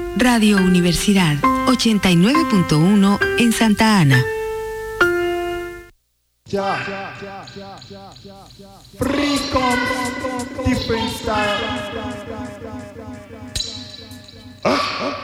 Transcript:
Radio Universidad 89.1 en Santa Ana. Pre-com different style.